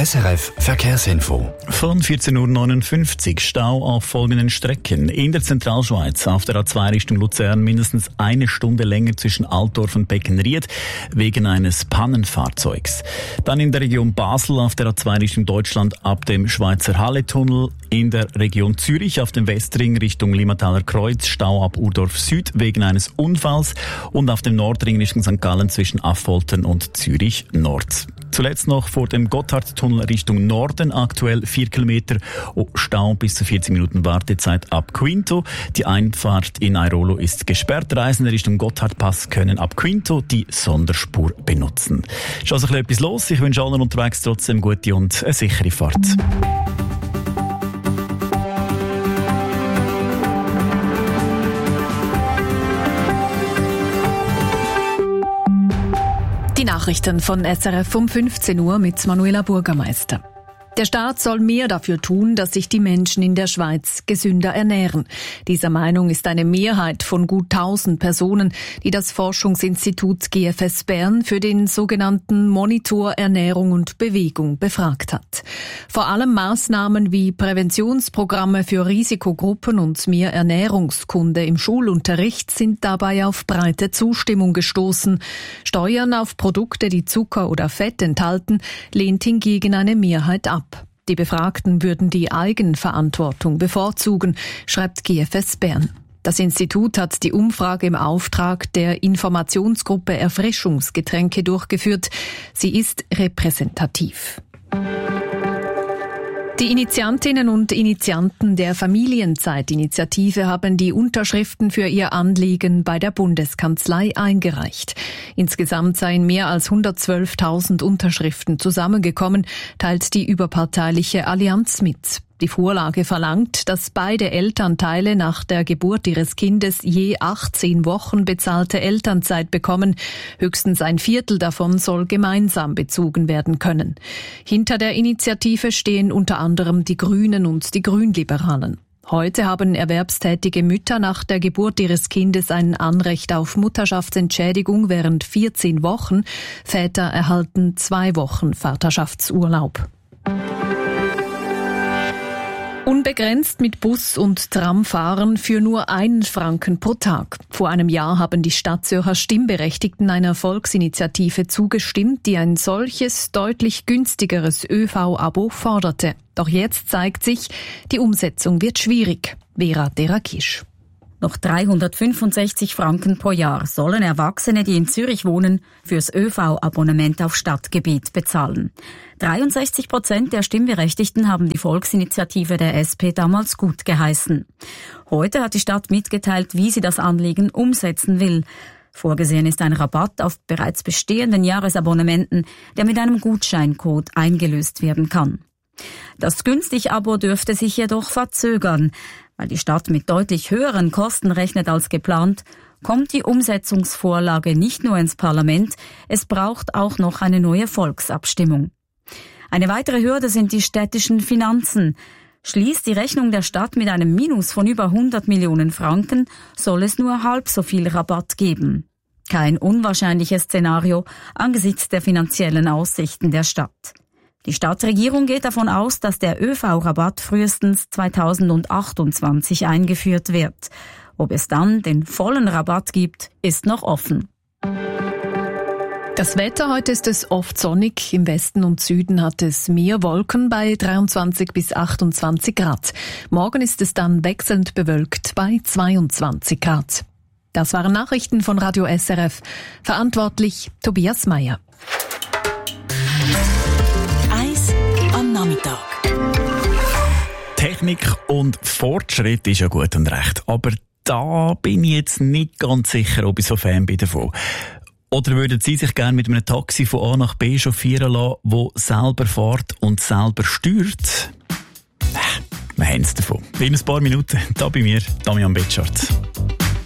SRF Verkehrsinfo. Von 14.59 Uhr Stau auf folgenden Strecken. In der Zentralschweiz auf der A2 Richtung Luzern mindestens eine Stunde länger zwischen Altdorf und Beckenried wegen eines Pannenfahrzeugs. Dann in der Region Basel auf der A2 Richtung Deutschland ab dem Schweizer Halletunnel. In der Region Zürich auf dem Westring Richtung Limmataler Kreuz Stau ab Urdorf Süd wegen eines Unfalls und auf dem Nordring Richtung St. Gallen zwischen Affoltern und Zürich Nord. Zuletzt noch vor dem Gotthardtunnel Richtung Norden, aktuell 4 Kilometer, Stau bis zu 40 Minuten Wartezeit ab Quinto. Die Einfahrt in Airolo ist gesperrt. Reisende Richtung Gotthardpass können ab Quinto die Sonderspur benutzen. Ist also etwas los. Ich wünsche allen unterwegs trotzdem gute und eine sichere Fahrt. Die Nachrichten von SRF um 15 Uhr mit Manuela Burgermeister. Der Staat soll mehr dafür tun, dass sich die Menschen in der Schweiz gesünder ernähren. Dieser Meinung ist eine Mehrheit von gut 1000 Personen, die das Forschungsinstitut GFS Bern für den sogenannten Monitor Ernährung und Bewegung befragt hat. Vor allem Maßnahmen wie Präventionsprogramme für Risikogruppen und mehr Ernährungskunde im Schulunterricht sind dabei auf breite Zustimmung gestoßen. Steuern auf Produkte, die Zucker oder Fett enthalten, lehnt hingegen eine Mehrheit ab. Die Befragten würden die Eigenverantwortung bevorzugen, schreibt GFS Bern. Das Institut hat die Umfrage im Auftrag der Informationsgruppe Erfrischungsgetränke durchgeführt. Sie ist repräsentativ. Die Initiantinnen und Initianten der Familienzeitinitiative haben die Unterschriften für ihr Anliegen bei der Bundeskanzlei eingereicht. Insgesamt seien mehr als 112.000 Unterschriften zusammengekommen, teilt die überparteiliche Allianz mit. Die Vorlage verlangt, dass beide Elternteile nach der Geburt ihres Kindes je 18 Wochen bezahlte Elternzeit bekommen. Höchstens ein Viertel davon soll gemeinsam bezogen werden können. Hinter der Initiative stehen unter anderem die Grünen und die Grünliberalen. Heute haben erwerbstätige Mütter nach der Geburt ihres Kindes ein Anrecht auf Mutterschaftsentschädigung während 14 Wochen. Väter erhalten 2 Wochen Vaterschaftsurlaub. Unbegrenzt mit Bus und Tram fahren für nur 1 Franken pro Tag. Vor einem Jahr haben die Stadtzürcher Stimmberechtigten einer Volksinitiative zugestimmt, die ein solches, deutlich günstigeres ÖV-Abo forderte. Doch jetzt zeigt sich, die Umsetzung wird schwierig. Vera Derakisch. Noch 365 Franken pro Jahr sollen Erwachsene, die in Zürich wohnen, fürs ÖV-Abonnement auf Stadtgebiet bezahlen. 63% der Stimmberechtigten haben die Volksinitiative der SP damals gut geheißen. Heute hat die Stadt mitgeteilt, wie sie das Anliegen umsetzen will. Vorgesehen ist ein Rabatt auf bereits bestehenden Jahresabonnementen, der mit einem Gutscheincode eingelöst werden kann. Das Günstig-Abo dürfte sich jedoch verzögern. Weil die Stadt mit deutlich höheren Kosten rechnet als geplant, kommt die Umsetzungsvorlage nicht nur ins Parlament, es braucht auch noch eine neue Volksabstimmung. Eine weitere Hürde sind die städtischen Finanzen. Schließt die Rechnung der Stadt mit einem Minus von über 100 Millionen Franken, soll es nur halb so viel Rabatt geben. Kein unwahrscheinliches Szenario angesichts der finanziellen Aussichten der Stadt. Die Stadtregierung geht davon aus, dass der ÖV-Rabatt frühestens 2028 eingeführt wird. Ob es dann den vollen Rabatt gibt, ist noch offen. Das Wetter: heute ist es oft sonnig. Im Westen und Süden hat es mehr Wolken bei 23 bis 28 Grad. Morgen ist es dann wechselnd bewölkt bei 22 Grad. Das waren Nachrichten von Radio SRF. Verantwortlich Tobias Meyer. Nachmittag. Technik und Fortschritt ist ja gut und recht, aber da bin ich jetzt nicht ganz sicher, ob ich so Fan bin davon. Oder würden Sie sich gerne mit einem Taxi von A nach B chauffieren lassen, das selber fährt und selber steuert? Wir haben es davon. In ein paar Minuten, da bei mir, Damian Betschart.